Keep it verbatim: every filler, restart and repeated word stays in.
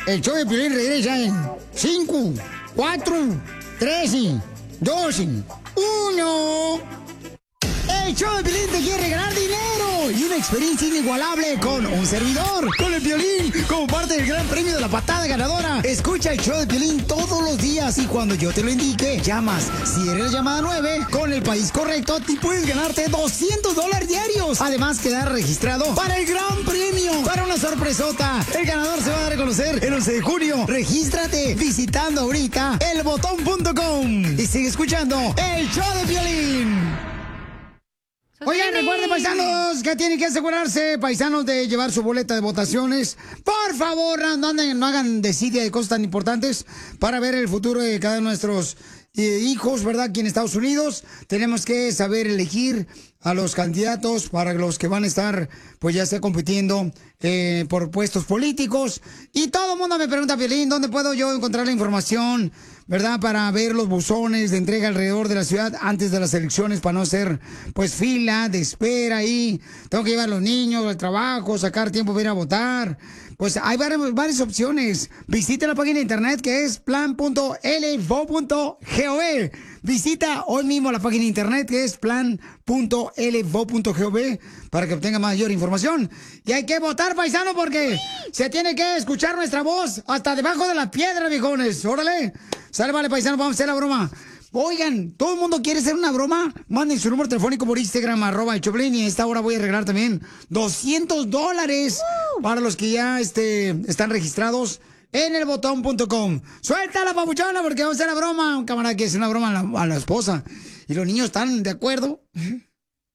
El show de Piolín regresa en cinco, cuatro, tres, dos, uno. El show de Piolín te quiere regalar dinero y una experiencia inigualable con un servidor, con el Piolín, como parte del gran premio de la patada ganadora. Escucha el show de Piolín todos los días y cuando yo te lo indique, llamas. Si eres la llamada nueve, con el país correcto, te puedes ganarte doscientos dólares diarios. Además, quedar registrado para el gran premio, para una sorpresota. El ganador se va a dar a conocer el once de junio. Regístrate visitando ahorita el botón punto com y sigue escuchando el show de Piolín. Oigan, recuerden, paisanos, que tienen que asegurarse, paisanos, de llevar su boleta de votaciones. Por favor, no, anden, no hagan desidia de cosas tan importantes para ver el futuro de cada uno de nuestros eh, hijos, ¿verdad? Aquí en Estados Unidos tenemos que saber elegir a los candidatos para los que van a estar, pues ya sea compitiendo eh, por puestos políticos. Y todo el mundo me pregunta, Piolín, ¿dónde puedo yo encontrar la información, verdad, para ver los buzones de entrega alrededor de la ciudad antes de las elecciones, para no hacer, pues, fila de espera ahí? Tengo que llevar a los niños al trabajo, sacar tiempo para ir a votar. Pues hay varias, varias opciones. Visite la página de internet que es plan punto l v o punto gov. Visita hoy mismo la página de internet que es plan punto l v o punto gov para que obtenga mayor información. Y hay que votar, paisano, porque se tiene que escuchar nuestra voz hasta debajo de la piedra, viejones. Órale. Sale, vale, paisano, vamos a hacer la broma. Oigan, ¿todo el mundo quiere hacer una broma? Manden su número telefónico por Instagram, arroba el Choplin, y a esta hora voy a regalar también doscientos dólares para los que ya este, están registrados en el botón punto com. Suelta la papuchona porque vamos a hacer la broma. Un camarada que hace una broma a la, a la esposa. Y los niños están de acuerdo.